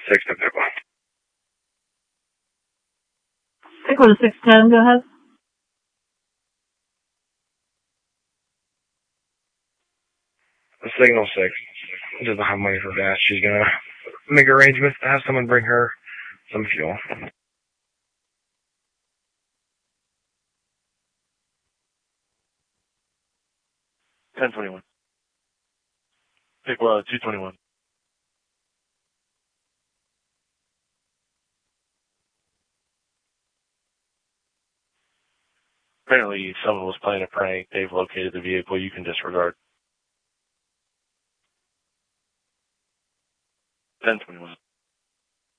6 to Pickle. Pickle to 610, go ahead. Signal 6 doesn't have money for gas. She's going to make arrangements to have someone bring her some fuel. 1021. Pickle 221. Apparently, someone was playing a prank. They've located the vehicle. You can disregard. 1021.